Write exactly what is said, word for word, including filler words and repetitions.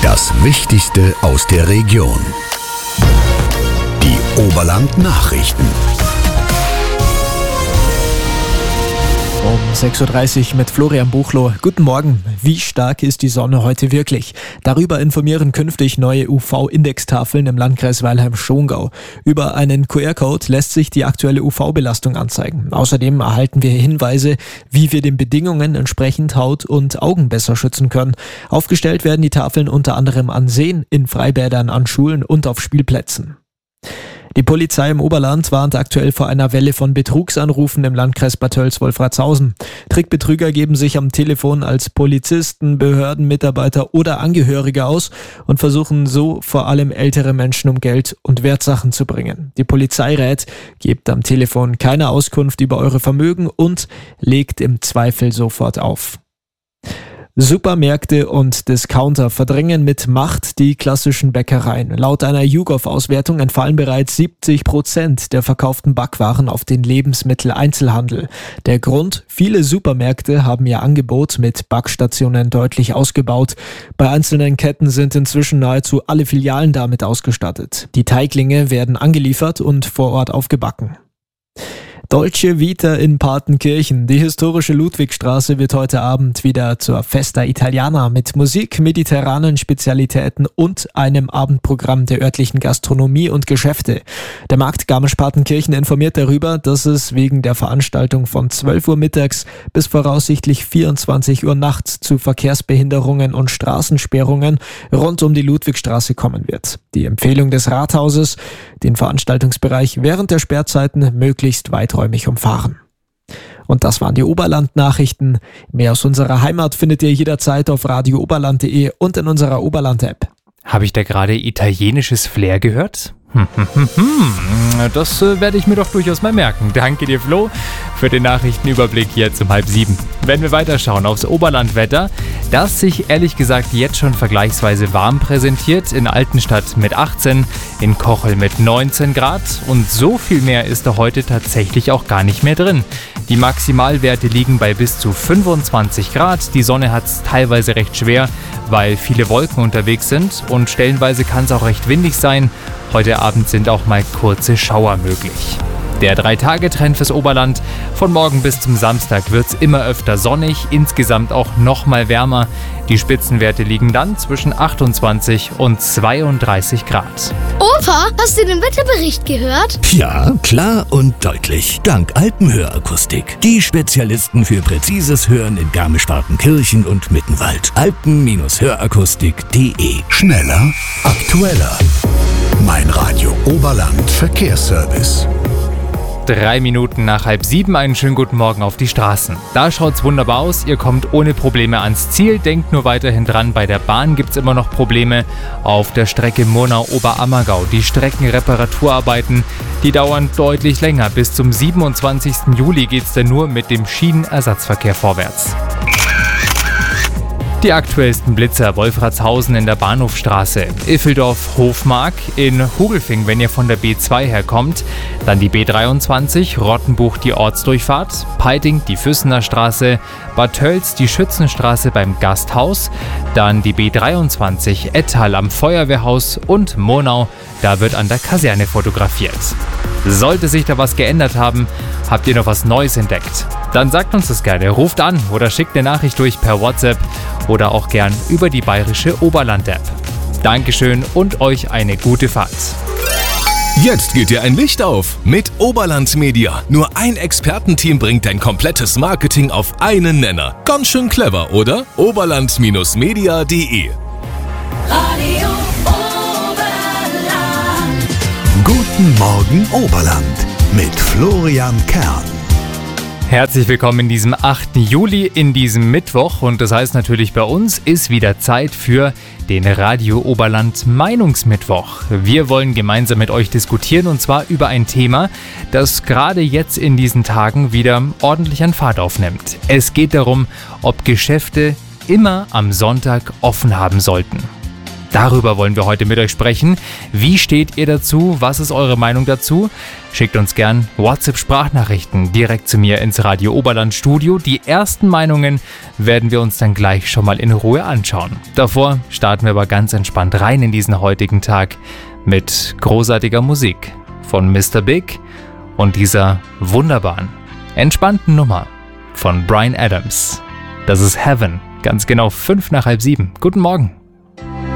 Das Wichtigste aus der Region. Die Oberland-Nachrichten. Um sechs Uhr dreißig mit Florian Buchloh. Guten Morgen. Wie stark ist die Sonne heute wirklich? Darüber informieren künftig neue U V-Indextafeln im Landkreis Weilheim-Schongau. Über einen Q R-Code lässt sich die aktuelle U V-Belastung anzeigen. Außerdem erhalten wir Hinweise, wie wir den Bedingungen entsprechend Haut und Augen besser schützen können. Aufgestellt werden die Tafeln unter anderem an Seen, in Freibädern, an Schulen und auf Spielplätzen. Die Polizei im Oberland warnt aktuell vor einer Welle von Betrugsanrufen im Landkreis Bad Tölz-Wolfratshausen. Trickbetrüger geben sich am Telefon als Polizisten, Behördenmitarbeiter oder Angehörige aus und versuchen so vor allem ältere Menschen um Geld und Wertsachen zu bringen. Die Polizei rät, gebt am Telefon keine Auskunft über eure Vermögen und legt im Zweifel sofort auf. Supermärkte und Discounter verdrängen mit Macht die klassischen Bäckereien. Laut einer YouGov-Auswertung entfallen bereits siebzig Prozent der verkauften Backwaren auf den Lebensmitteleinzelhandel. Der Grund? Viele Supermärkte haben ihr Angebot mit Backstationen deutlich ausgebaut. Bei einzelnen Ketten sind inzwischen nahezu alle Filialen damit ausgestattet. Die Teiglinge werden angeliefert und vor Ort aufgebacken. Dolce Vita in Partenkirchen. Die historische Ludwigstraße wird heute Abend wieder zur Festa Italiana mit Musik, mediterranen Spezialitäten und einem Abendprogramm der örtlichen Gastronomie und Geschäfte. Der Markt Garmisch-Partenkirchen informiert darüber, dass es wegen der Veranstaltung von zwölf Uhr mittags bis voraussichtlich vierundzwanzig Uhr nachts zu Verkehrsbehinderungen und Straßensperrungen rund um die Ludwigstraße kommen wird. Die Empfehlung des Rathauses, den Veranstaltungsbereich während der Sperrzeiten möglichst weiträumig umfahren. Und das waren die Oberland-Nachrichten. Mehr aus unserer Heimat findet ihr jederzeit auf radio oberland punkt de und in unserer Oberland-App. Habe ich da gerade italienisches Flair gehört? Hm, hm, hm, hm. Das äh, werde ich mir doch durchaus mal merken. Danke dir, Flo, für den Nachrichtenüberblick jetzt um halb sieben. Wenn wir weiterschauen aufs Oberlandwetter, das sich ehrlich gesagt jetzt schon vergleichsweise warm präsentiert. In Altenstadt mit achtzehn, in Kochel mit neunzehn Grad und so viel mehr ist da heute tatsächlich auch gar nicht mehr drin. Die Maximalwerte liegen bei bis zu fünfundzwanzig Grad. Die Sonne hat es teilweise recht schwer, weil viele Wolken unterwegs sind und stellenweise kann es auch recht windig sein. Heute Abend sind auch mal kurze Schauer möglich. Der drei-Tage-Trend fürs Oberland. Von morgen bis zum Samstag wird es immer öfter sonnig, insgesamt auch noch mal wärmer. Die Spitzenwerte liegen dann zwischen achtundzwanzig und zweiunddreißig Grad. Opa, hast du den Wetterbericht gehört? Ja, klar und deutlich. Dank Alpenhörakustik. Die Spezialisten für präzises Hören in Garmisch-Partenkirchen und Mittenwald. alpen Hörakustik punkt de. Schneller, aktueller. Mein Radio Oberland Verkehrsservice. Drei Minuten nach halb sieben, einen schönen guten Morgen auf die Straßen. Da schaut's wunderbar aus, ihr kommt ohne Probleme ans Ziel. Denkt nur weiterhin dran, bei der Bahn gibt's immer noch Probleme auf der Strecke Murnau-Oberammergau. Die Streckenreparaturarbeiten, die dauern deutlich länger. Bis zum siebenundzwanzigsten Juli geht's dann nur mit dem Schienenersatzverkehr vorwärts. Die aktuellsten Blitzer: Wolfratshausen in der Bahnhofstraße, Iffeldorf, Hofmark, in Hugelfing, wenn ihr von der B zwei herkommt, dann die B dreiundzwanzig, Rottenbuch die Ortsdurchfahrt, Peiting die Füssener Straße, Bad Tölz die Schützenstraße beim Gasthaus, dann die B dreiundzwanzig, Ettal am Feuerwehrhaus und Murnau, da wird an der Kaserne fotografiert. Sollte sich da was geändert haben, habt ihr noch was Neues entdeckt, dann sagt uns das gerne, ruft an oder schickt eine Nachricht durch per WhatsApp oder auch gern über die bayerische Oberland-App. Dankeschön und euch eine gute Fahrt. Jetzt geht dir ein Licht auf mit Oberland Media. Nur ein Expertenteam bringt dein komplettes Marketing auf einen Nenner. Ganz schön clever, oder? oberland Media punkt de. Radio Oberland. Guten Morgen Oberland mit Florian Kern. Herzlich willkommen in diesem achten Juli, in diesem Mittwoch. Und das heißt natürlich, bei uns ist wieder Zeit für den Radio Oberland Meinungsmittwoch. Wir wollen gemeinsam mit euch diskutieren und zwar über ein Thema, das gerade jetzt in diesen Tagen wieder ordentlich an Fahrt aufnimmt. Es geht darum, ob Geschäfte immer am Sonntag offen haben sollten. Darüber wollen wir heute mit euch sprechen. Wie steht ihr dazu? Was ist eure Meinung dazu? Schickt uns gern WhatsApp-Sprachnachrichten direkt zu mir ins Radio Oberland Studio. Die ersten Meinungen werden wir uns dann gleich schon mal in Ruhe anschauen. Davor starten wir aber ganz entspannt rein in diesen heutigen Tag mit großartiger Musik von Mister Big und dieser wunderbaren, entspannten Nummer von Bryan Adams. Das ist Heaven, ganz genau fünf nach halb sieben. Guten Morgen.